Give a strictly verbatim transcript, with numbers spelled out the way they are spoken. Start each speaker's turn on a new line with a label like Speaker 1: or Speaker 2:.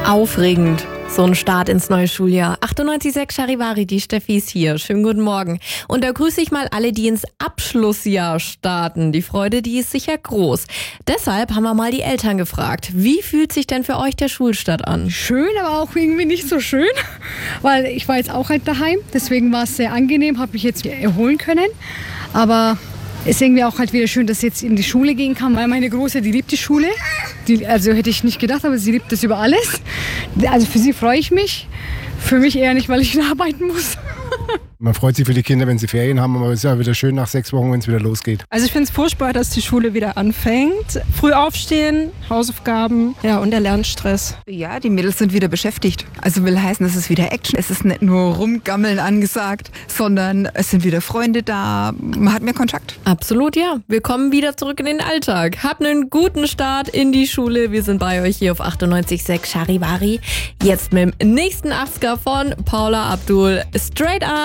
Speaker 1: Aufregend. So ein Start ins neue Schuljahr. achtundneunzig Komma sechs Charivari, die Steffi ist hier. Schönen guten Morgen. Und da grüße ich mal alle, die ins Abschlussjahr starten. Die Freude, die ist sicher groß. Deshalb haben wir mal die Eltern gefragt. Wie fühlt sich denn für euch der Schulstart an?
Speaker 2: Schön, aber auch irgendwie nicht so schön, weil ich war jetzt auch halt daheim. Deswegen war es sehr angenehm, habe mich jetzt erholen können. Aber es ist irgendwie auch halt wieder schön, dass ich jetzt in die Schule gehen kann, weil meine Große, die liebt die Schule. Die, also hätte ich nicht gedacht, aber sie liebt das über alles. Also für sie freue ich mich, für mich eher nicht, weil ich arbeiten muss.
Speaker 3: Man freut sich für die Kinder, wenn sie Ferien haben, aber es ist ja wieder schön nach sechs Wochen, wenn es wieder losgeht.
Speaker 4: Also ich finde es furchtbar, dass die Schule wieder anfängt. Früh aufstehen, Hausaufgaben, ja, und der Lernstress.
Speaker 5: Ja, die Mädels sind wieder beschäftigt. Also will heißen, es ist wieder Action. Es ist nicht nur rumgammeln angesagt, sondern es sind wieder Freunde da. Man hat mehr Kontakt.
Speaker 1: Absolut, ja. Wir kommen wieder zurück in den Alltag. Habt einen guten Start in die Schule. Wir sind bei euch hier auf achtundneunzig Komma sechs Charivari. Jetzt mit dem nächsten Asker von Paula Abdul. Straight up.